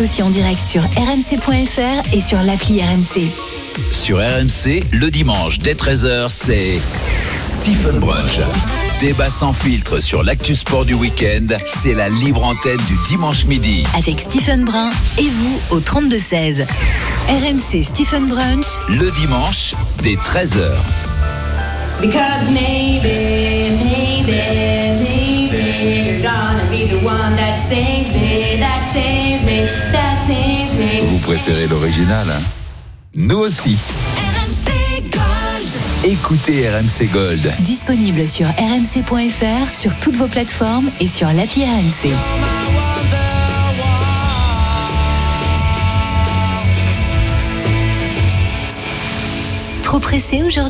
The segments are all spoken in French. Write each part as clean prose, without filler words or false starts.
aussi en direct sur rmc.fr et sur l'appli RMC. Sur RMC, le dimanche dès 13h, c'est Stephen Brunch. Débat sans filtre sur l'actu sport du week-end, c'est la libre antenne du dimanche midi. Avec Stephen Brun et vous au 32-16. RMC Stephen Brunch. Le dimanche dès 13h. Because maybe you're gonna be the one that saves me, that saves me, that saves me. Vous préférez l'original, hein? Nous aussi. RMC Gold. Écoutez RMC Gold. Disponible sur rmc.fr, sur toutes vos plateformes et sur l'appli RMC. Trop pressé aujourd'hui ?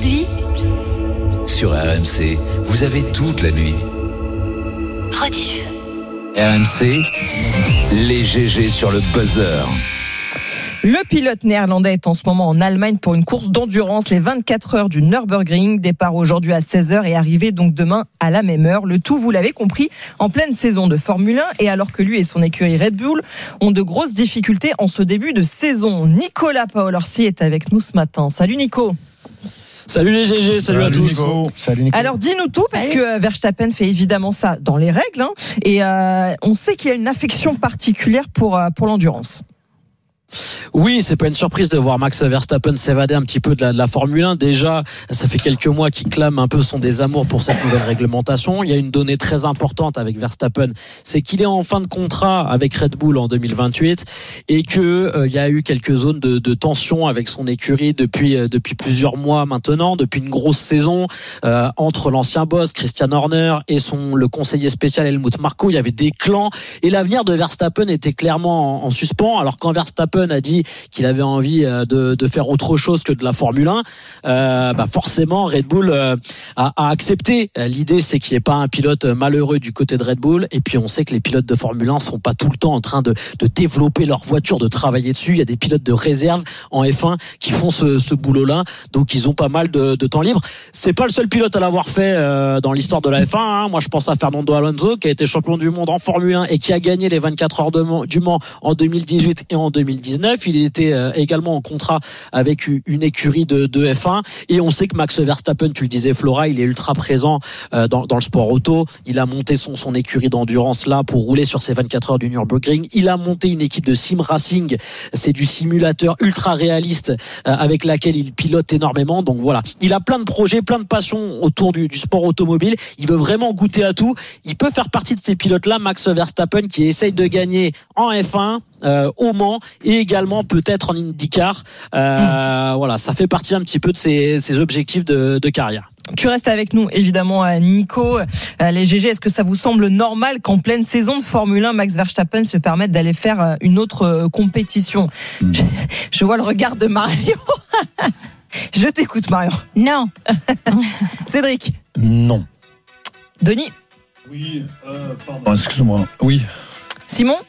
Sur RMC, vous avez toute la nuit. Rediff. RMC, les GG sur le buzzer. Le pilote néerlandais est en ce moment en Allemagne pour une course d'endurance, les 24 heures du Nürburgring. Départ aujourd'hui à 16h et arrivée donc demain à la même heure. Le tout, vous l'avez compris, en pleine saison de Formule 1 et alors que lui et son écurie Red Bull ont de grosses difficultés en ce début de saison. Nicolas Paolorsi est avec nous ce matin. Salut Nico. Salut les GG, salut à tous. Salut Nico. Alors dis-nous tout parce que Verstappen fait évidemment ça dans les règles hein, et on sait qu'il y a une affection particulière pour l'endurance. Oui, c'est pas une surprise de voir Max Verstappen s'évader un petit peu de la Formule 1. Déjà, ça fait quelques mois qu'il clame un peu son désamour pour cette nouvelle réglementation. Il y a une donnée très importante avec Verstappen, c'est qu'il est en fin de contrat avec Red Bull en 2028 et que il y a eu quelques zones de tension avec son écurie depuis plusieurs mois maintenant, depuis une grosse saison entre l'ancien boss Christian Horner et le conseiller spécial Helmut Marko. Il y avait des clans et l'avenir de Verstappen était clairement en suspens. Alors quand Verstappen a dit qu'il avait envie de faire autre chose que de la Formule 1, forcément Red Bull a accepté. L'idée c'est qu'il n'y ait pas un pilote malheureux du côté de Red Bull et puis on sait que les pilotes de Formule 1 sont pas tout le temps en train de développer leur voiture, de travailler dessus. Il y a des pilotes de réserve en F1 qui font ce boulot-là, donc ils ont pas mal de temps libre. C'est pas le seul pilote à l'avoir fait dans l'histoire de la F1 hein. Moi je pense à Fernando Alonso qui a été champion du monde en Formule 1 et qui a gagné les 24 heures du Mans en 2018 et en 2019. Il était également en contrat avec une écurie de F1 et on sait que Max Verstappen, tu le disais Flora, il est ultra présent dans le sport auto. Il a monté son écurie d'endurance là pour rouler sur ces 24 heures du Nürburgring. Il a monté une équipe de sim racing, c'est du simulateur ultra réaliste avec laquelle il pilote énormément. Donc voilà, il a plein de projets, plein de passions autour du sport automobile. Il veut vraiment goûter à tout. Il peut faire partie de ces pilotes là, Max Verstappen, qui essaye de gagner en F1 au Mans et également peut-être en IndyCar. Voilà, ça fait partie un petit peu de ses objectifs de carrière. Tu restes avec nous, évidemment, Nico. Les GG, est-ce que ça vous semble normal qu'en pleine saison de Formule 1, Max Verstappen se permette d'aller faire une autre compétition ? Je vois le regard de Marion. Je t'écoute, Marion. Non. Cédric. Non. Denis. Oui, pardon. Excuse-moi. Oui. Simon.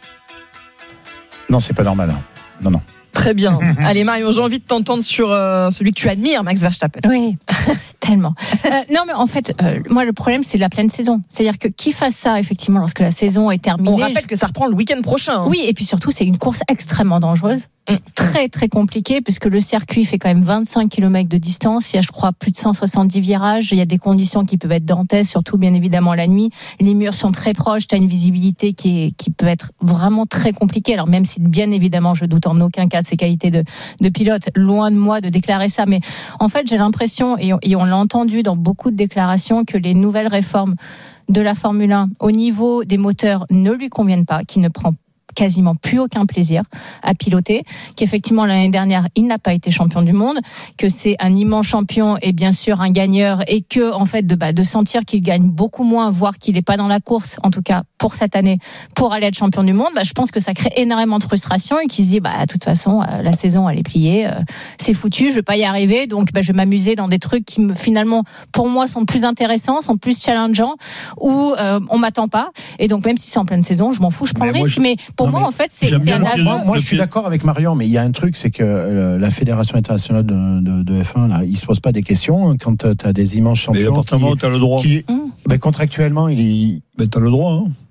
Non, c'est pas normal. Non. Très bien. Allez Marion, j'ai envie de t'entendre sur celui que tu admires, Max Verstappen. Oui, tellement. Non mais en fait, moi le problème c'est la pleine saison. C'est-à-dire que qu'il fasse ça effectivement lorsque la saison est terminée. On rappelle que ça reprend le week-end prochain. Hein. Oui, et puis surtout c'est une course extrêmement dangereuse. Très très compliqué puisque le circuit fait quand même 25 km de distance, il y a je crois plus de 170 virages, il y a des conditions qui peuvent être dantesques, surtout bien évidemment la nuit, les murs sont très proches, tu as une visibilité qui peut être vraiment très compliquée, alors même si bien évidemment je doute en aucun cas de ses qualités de pilote, loin de moi de déclarer ça, mais en fait j'ai l'impression, et on l'a entendu dans beaucoup de déclarations, que les nouvelles réformes de la Formule 1 au niveau des moteurs ne lui conviennent pas, qui ne prend quasiment plus aucun plaisir à piloter, qu'effectivement l'année dernière il n'a pas été champion du monde, que c'est un immense champion et bien sûr un gagneur, et que en fait de sentir qu'il gagne beaucoup moins, voire qu'il n'est pas dans la course, en tout cas pour cette année, pour aller être champion du monde, je pense que ça crée énormément de frustration et qu'il se dit de toute façon la saison elle est pliée, c'est foutu, je vais pas y arriver, donc je vais m'amuser dans des trucs qui finalement pour moi sont plus intéressants, sont plus challengeants, où on m'attend pas, et donc même si c'est en pleine saison je m'en fous, je prends le risque, mais pour moi en fait c'est un avant. Moi je suis d'accord avec Marion, mais il y a un truc, c'est que la Fédération internationale de F1 là, il se pose pas des questions quand tu as des immenses champions. Mais apparemment tu as le droit. Contractuellement tu as le droit.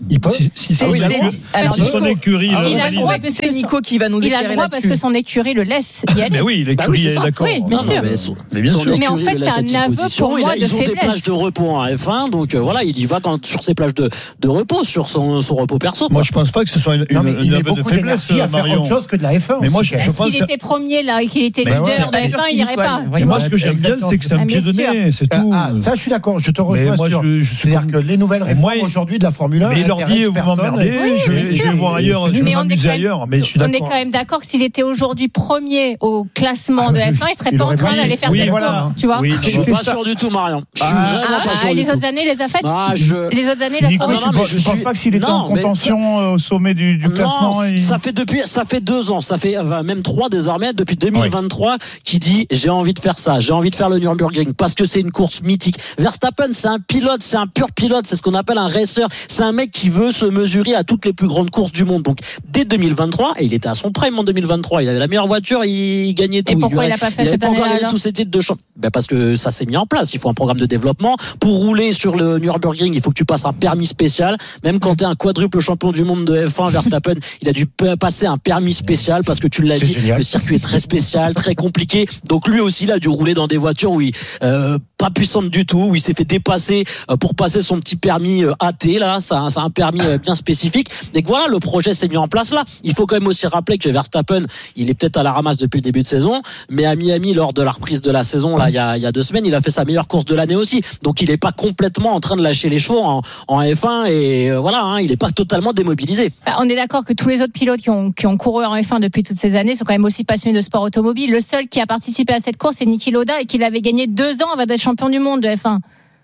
Il peut. Si Alors, son écurie le il a le valide. droit parce c'est que Nico qui va nous il a éclairer le droit parce là-dessus. que son écurie le laisse y aller. Mais oui, l'écurie est d'accord. Oui, bien Non, sûr. Mais bien son sûr. Mais en écurie fait, le c'est laisse à un aveu disposition. pour moi de Ils ont des faiblesse. plages de repos en F1, donc voilà, il y va sur ses plages de repos, sur son repos perso. Moi, je pense pas que ce soit Non, mais il une met aveu de beaucoup faiblesse, d'énergie à faire Marion. autre chose que de la F1. Mais moi, aussi, je pense S'il que- était premier là et qu'il était Ben ouais. leader de C'est pas sûr F1, il qu'il n'irait soit, pas. oui. Moi, ce que j'aime bien, c'est que c'est un pied de nez, c'est tout. Ça, je suis d'accord. Je te Mais rejoins moi, sur. je suis C'est-à-dire que les nouvelles réformes Moi, aujourd'hui de la Formule 1. Mais il leur dit, vous m'emmerdez, je vais voir ailleurs, je vais Mais on est m'amuser quand même- ailleurs. Mais je suis On est d'accord. quand même d'accord que s'il était aujourd'hui premier au classement de F1, il serait Il pas en aurait train pas- d'aller faire oui, cette voilà. course, tu vois. Oui, Je suis pas sûr du tout, Marion. Je suis vraiment pas sûr du Les tout. autres années, il les a faites. Les autres années, il a Nico, pas non, tu mais penses je tu penses suis- pas que s'il était en Non, mais contention au sommet du classement Non, il- ça fait 2 ans, ça fait même 3 désormais, depuis 2023, qui dit j'ai envie de faire ça, j'ai envie de faire le Nürburgring parce que c'est une course mythique. Verstappen, c'est un pilote, c'est un pur pilote, c'est ce qu'on appelle un racer, c'est un mec qui veut se mesurer à toutes les plus grandes courses du monde. Donc dès 2023, et il était à son prime en 2023, il avait la meilleure voiture, il gagnait tout. Et pourquoi il a pas fait il avait cette pas encore année-là, gagné tous ses titres de champion. Parce que ça s'est mis en place, il faut un programme de développement. Pour rouler sur le Nürburgring, il faut que tu passes un permis spécial. Même quand tu es un quadruple champion du monde de F1, Verstappen, il a dû passer un permis spécial parce que tu l'as C'est dit, génial. le circuit est très spécial, très compliqué. Donc lui aussi, il a dû rouler dans des voitures où pas puissantes du tout, où il s'est fait dépasser pour passer son petit permis AT là. C'est un permis bien spécifique. Et que voilà, le projet s'est mis en place là. Il faut quand même aussi rappeler que Verstappen, il est peut-être à la ramasse depuis le début de saison, mais à Miami, lors de la reprise de la saison là, il y a 2 semaines, il a fait sa meilleure course de l'année aussi. Donc il n'est pas complètement en train de lâcher les chevaux en F1 et voilà, il n'est pas totalement démobilisé. On est d'accord que tous les autres pilotes qui ont couru en F1 depuis toutes ces années sont quand même aussi passionnés de sport automobile. Le seul qui a participé à cette course, c'est Niki Lauda et qu'il avait gagné 2 ans avant d'être champion du monde de F1.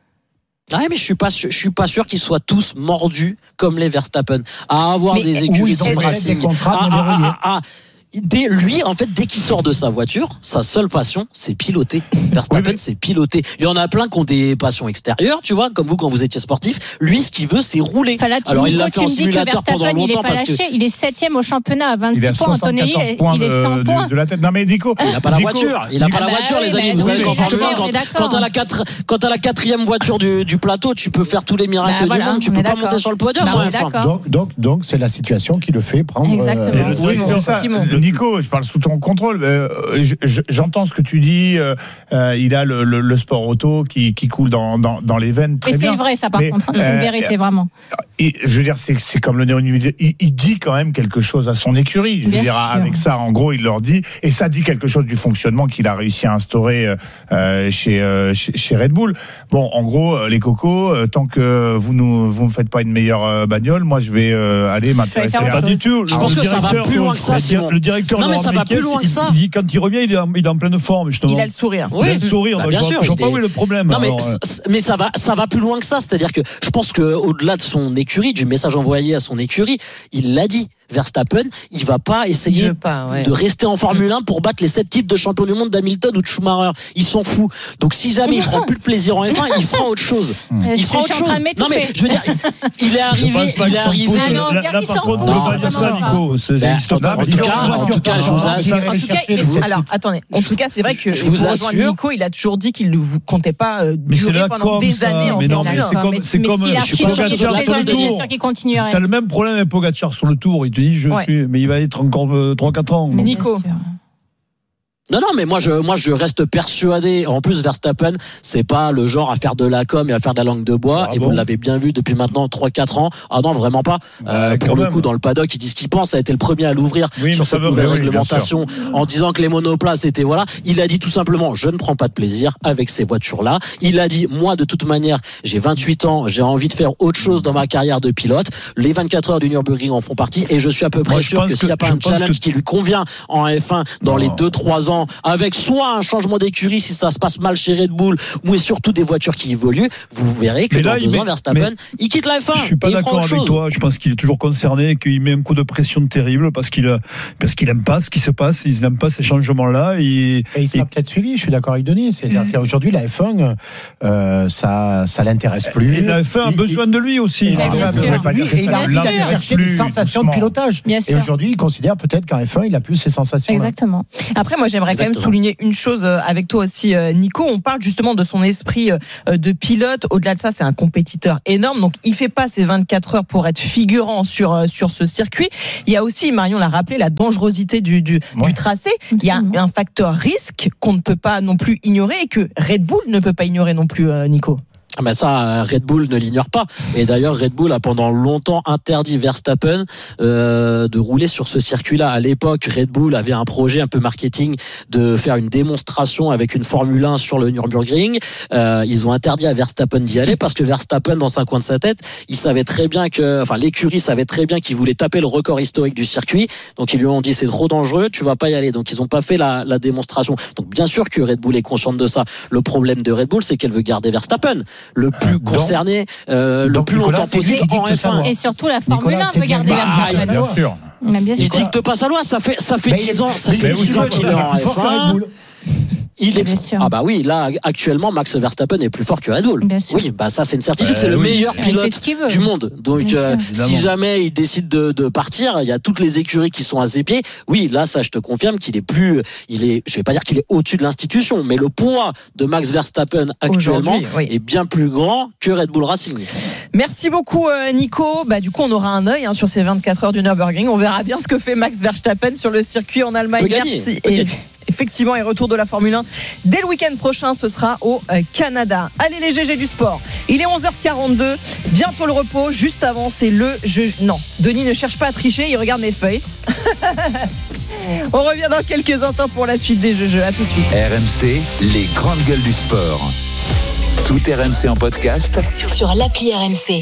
Ah mais je suis pas sûr qu'ils soient tous mordus comme les Verstappen à avoir Mais des où écuries ils ont de peut-être racing. des contrats non verrouillés. Lui, en fait, dès qu'il sort de sa voiture, sa seule passion, c'est piloter. Verstappen, c'est piloter. Il y en a plein qui ont des passions extérieures, tu vois, comme vous quand vous étiez sportif. Lui, ce qu'il veut, c'est rouler. Enfin, là, Alors, il Nico, l'a fait tu en me dis que simulateur pendant Verstappen, il est longtemps pas parce que lâché. Il est 7e au championnat à Il est 26 à points. Antonelli, 74 points il est 100 points. de la tête. Non mais Nico, il n'a pas la Nico, voiture. Il n'a pas la bah voiture, oui, les amis. bah Vous oui, savez qu'en mais Formule 1, on est d'accord. quand t'as la 4e voiture du plateau, tu peux faire tous les miracles Bah voilà, du monde. Tu on peux est pas d'accord. monter sur le podium. Bah, en on est F1. d'accord. Donc, c'est la situation qui le fait prendre. Exactement. Oui, c'est ça. Simon. Nico, je parle sous ton contrôle. J'entends ce que tu dis. Il a le sport auto qui coule dans les veines. Très Et bien. c'est vrai, ça, par Mais, contre. C'est une vérité, vraiment. Et, je veux dire, c'est comme le néo-numérique. Il dit quand même quelque chose à son écurie. Je veux Bien dire, sûr. avec ça, en gros, il leur dit, et ça dit quelque chose du fonctionnement qu'il a réussi à instaurer chez Red Bull. Bon, en gros, les cocos, tant que vous me faites pas une meilleure bagnole, moi, je vais aller m'intéresser faire à autre chose. du tout. Je pense Le que ça va directeur, plus loin que ça, Simon. Le directeur, Non, mais Laurent ça va Mekies, plus loin que ça. Il dit, quand il revient, il est en pleine forme, justement. Il a le sourire. Oui. Il a le sourire. Bah, donc bien je sûr, vois il pas est- où est le problème. Non mais, Alors, mais ça va plus loin que ça. C'est-à-dire que je pense que au-delà de son écurie, du message envoyé à son écurie, il l'a dit. Verstappen, il va pas Il essayer veut pas, ouais. de rester en Formule 1 pour battre les 7 titres de champion du monde d'Hamilton ou de Schumacher. Il s'en fout. Donc si jamais il prend plus de plaisir en F1, il fera autre chose. Il fera autre Je suis en train chose. de Non mais m'étouffer. je veux dire, il est arrivé, je pense pas il est qu'il s'en arrivé. fout. Ah non, Là, dire par qu'il s'en contre, on fout. peut pas dire ça, Nico. Ben, Stop. en tout cas, je vous assure. En tout cas, alors attendez. En tout cas, c'est vrai que Je vous pour rejoindre assure. Nico, il a toujours dit qu'il ne vous comptait pas Mais c'est durer la pendant com, des ça. années en Mais non, Formule mais 1. c'est comme s'il a je suis reçu pas le sûr titre qu'il de soit des années, d'accord. bien sûr qu'il continuerait. T'as le même problème avec Pogacar sur le tour. Il te dit, je Ouais. suis, mais il va être encore 3-4 ans. Mais Donc, Nico. Bien sûr. Non, moi je reste persuadé. En plus, Verstappen, c'est pas le genre à faire de la com et à faire de la langue de bois. Ah et bon vous l'avez bien vu depuis maintenant 3-4 ans. Ah non, vraiment pas. Quand Pour le même. coup, dans le paddock, il dit ce qu'il pense. Ça a été le premier à l'ouvrir Oui, sur mais ça cette veut- nouvelle oui, bien réglementation en disant que les monoplaces étaient voilà. Il a dit tout simplement, je ne prends pas de plaisir avec ces voitures-là. Il a dit, moi, de toute manière, j'ai 28 ans, j'ai envie de faire autre chose dans ma carrière de pilote. Les 24 heures du Nürburgring en font partie et je suis à peu près Moi, je sûr pense que s'il n'y a que- pas je un pense challenge que- qui lui convient en F1 dans les 2-3 ans avec soit un changement d'écurie si ça se passe mal chez Red Bull ou et surtout des voitures qui évoluent, vous verrez que Mais là, dans 2 ans, Verstappen, il quitte la F1. Je suis pas et il fera d'accord autre avec chose. toi. Je pense qu'il est toujours concerné, qu'il met un coup de pression terrible parce qu'il aime pas ce qui se passe, il n'aime pas ces changements-là. Et il sera peut-être suivi, je suis d'accord avec Denis. C'est-à-dire qu'aujourd'hui, la F1, ça l'intéresse plus. Et la F1 a besoin de lui aussi. Mais bien sûr. Et il a envie d'aller chercher des sensations de pilotage. Bien Et sûr. aujourd'hui, il considère peut-être qu'en F1, il a plus ces sensations. Exactement. Après, moi, j'aimerais j'aimerais quand même souligner une chose avec toi aussi, Nico. On parle justement de son esprit de pilote. Au-delà de ça, c'est un compétiteur énorme. Donc, il fait pas ses 24 heures pour être figurant sur ce circuit. Il y a aussi, Marion l'a rappelé, la dangerosité du tracé. Il y a un facteur risque qu'on ne peut pas non plus ignorer et que Red Bull ne peut pas ignorer non plus, Nico. Mais ça, Red Bull ne l'ignore pas. Et d'ailleurs, Red Bull a pendant longtemps interdit Verstappen de rouler sur ce circuit-là. À l'époque, Red Bull avait un projet un peu marketing de faire une démonstration avec une Formule 1 sur le Nürburgring. Ils ont interdit à Verstappen d'y aller parce que Verstappen, dans un coin de sa tête, il savait très bien l'écurie savait très bien qu'il voulait taper le record historique du circuit. Donc ils lui ont dit c'est trop dangereux, tu vas pas y aller. Donc ils n'ont pas fait la démonstration. Donc bien sûr que Red Bull est consciente de ça. Le problème de Red Bull, c'est qu'elle veut garder Verstappen le plus concerné, le plus longtemps possible en F1. Et surtout la Formule 1 veut garder Verstappen. Bien sûr. Il dicte pas sa loi, ça fait 10 ans qu'il est en F1. Ah bah oui, là actuellement Max Verstappen est plus fort que Red Bull. Oui, bah ça c'est une certitude, c'est le meilleur pilote du monde. Donc si jamais il décide de partir, il y a toutes les écuries qui sont à ses pieds. Oui, là ça je te confirme qu'il est plus, je vais pas dire qu'il est au-dessus de l'institution, mais le poids de Max Verstappen actuellement est bien plus grand que Red Bull Racing. Merci beaucoup Nico. Bah du coup on aura un œil sur ces 24 heures du Nürburgring. On verra bien ce que fait Max Verstappen sur le circuit en Allemagne. Merci. Effectivement, et retour de la Formule 1 dès le week-end prochain, ce sera au Canada. Allez les GG du sport, il est 11h42, bientôt le repos, juste avant c'est le jeu. Non, Denis ne cherche pas à tricher, il regarde mes feuilles. On revient dans quelques instants pour la suite des jeux, à tout de suite. RMC, les grandes gueules du sport. Tout RMC en podcast sur l'appli RMC.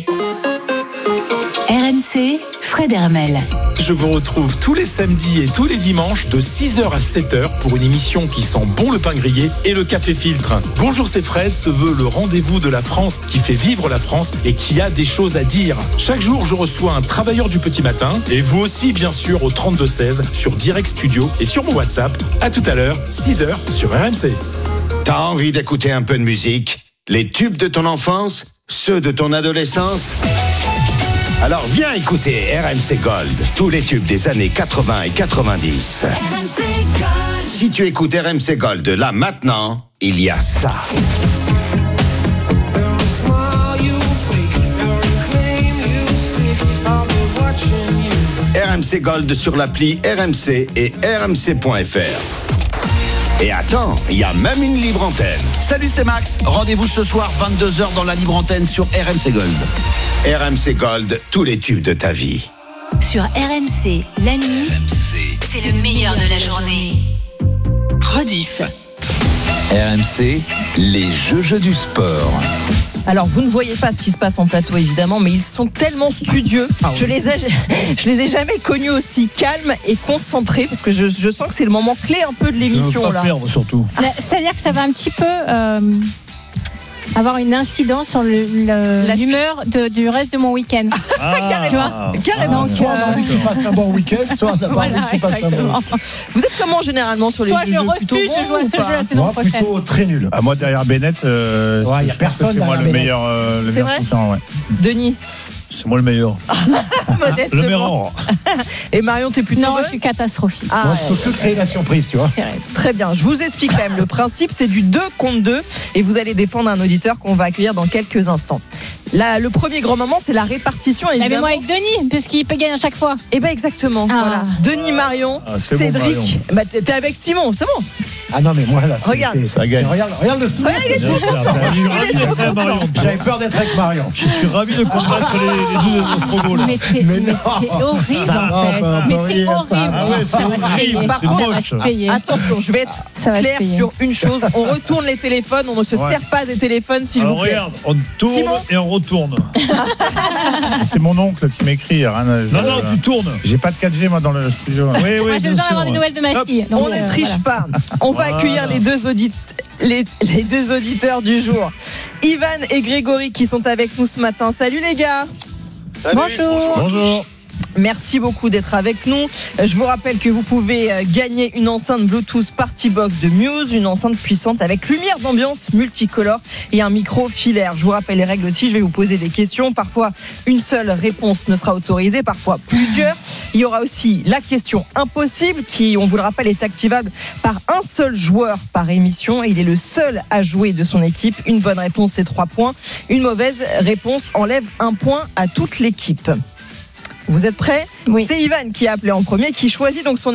RMC, Fred Hermel. Je vous retrouve tous les samedis et tous les dimanches de 6h à 7h pour une émission qui sent bon le pain grillé et le café filtre. Bonjour, c'est Fred se veut le rendez-vous de la France qui fait vivre la France et qui a des choses à dire. Chaque jour, je reçois un travailleur du petit matin et vous aussi, bien sûr, au 32-16 sur Direct Studio et sur mon WhatsApp. À tout à l'heure, 6h sur RMC. T'as envie d'écouter un peu de musique ? Les tubes de ton enfance ? Ceux de ton adolescence ? Alors viens écouter RMC Gold, tous les tubes des années 80 et 90. Si tu écoutes RMC Gold là maintenant, il y a ça. RMC Gold sur l'appli RMC et rmc.fr. Et attends, il y a même une libre antenne. Salut, c'est Max. Rendez-vous ce soir 22h dans la libre antenne sur RMC Gold. RMC Gold, tous les tubes de ta vie. Sur RMC, la nuit, c'est le meilleur de la journée. Rediff. RMC, les jeux du sport. Alors, vous ne voyez pas ce qui se passe en plateau, évidemment, mais ils sont tellement studieux. Je les ai jamais connus aussi calmes et concentrés, parce que je sens que c'est le moment clé un peu de l'émission. Ne pas perdre, surtout. C'est-à-dire que ça va un petit peu avoir une incidence sur l'humeur du reste de mon week-end. Carrément. Soit on a envie que tu passes un bon week-end, soit on n'a pas envie que tu passes un bon week-end. Vous êtes comment généralement sur les jeux? Soit je refuse de jouer à ce jeu la saison prochaine. Plutôt très nul. Moi derrière Bennett, il n'y a personne. C'est moi le meilleur. C'est vrai. Denis. C'est moi le meilleur. Le meilleur. Et Marion, t'es plutôt. Non, je suis catastrophique. Moi, je peux que créer la surprise, tu vois. Très bien. Je vous explique quand même. Le principe, c'est du 2 contre 2. Et vous allez défendre un auditeur qu'on va accueillir dans quelques instants. Là, le premier grand moment, c'est la répartition. Mais moi avec Denis, parce qu'il peut gagner à chaque fois. Et ben exactement. Voilà. Denis, Marion, Cédric. Bon, t'es avec Simon, c'est bon. Ah non, mais moi là, regarde, ça gagne. Regarde le sourire. J'avais peur d'être avec Marion. Je suis ravi de combattre les deux Ostrogoths. Mais c'est horrible en fait. Mais c'est horrible. Ah ouais, c'est horrible. Par contre, attention, je vais être clair sur une chose. On retourne les téléphones, on ne se sert pas des téléphones, s'il vous plaît. Regarde, on tourne et on retourne. C'est mon oncle qui m'écrit. Non, tu tournes. J'ai pas de 4G moi dans le studio. Oui, moi j'ai besoin d'avoir des nouvelles de ma fille. On ne triche pas. On va accueillir les deux auditeurs du jour, Ivan et Grégory, qui sont avec nous ce matin. Salut les gars. Salut. Bonjour. Merci beaucoup d'être avec nous. Je vous rappelle que vous pouvez gagner une enceinte Bluetooth Partybox de Muse, une enceinte puissante avec lumière d'ambiance multicolore et un micro filaire. Je vous rappelle les règles aussi, je vais vous poser des questions. Parfois, une seule réponse ne sera autorisée, parfois plusieurs. Il y aura aussi la question impossible qui, on vous le rappelle, est activable par un seul joueur par émission et il est le seul à jouer de son équipe. Une bonne réponse, c'est 3 points. Une mauvaise réponse enlève 1 point à toute l'équipe. Vous êtes prêts ? Oui. C'est Ivan qui a appelé en premier, qui choisit donc son